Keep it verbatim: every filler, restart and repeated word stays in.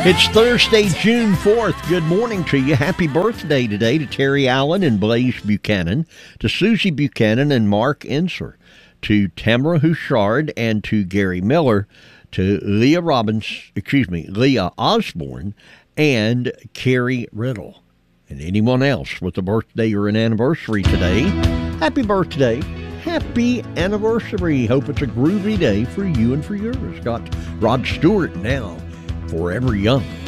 It's Thursday, June fourth. Good morning to you. Happy birthday today to Terry Allen and Blaze Buchanan, to Susie Buchanan and Mark Enser, to Tamara Hushard and to Gary Miller, to Leah Robbins, excuse me, Leah Osborne and Carrie Riddle. And anyone else with a birthday or an anniversary today, happy birthday. Happy anniversary. Hope it's a groovy day for you and for yours. Got Rod Stewart now. Forever Young.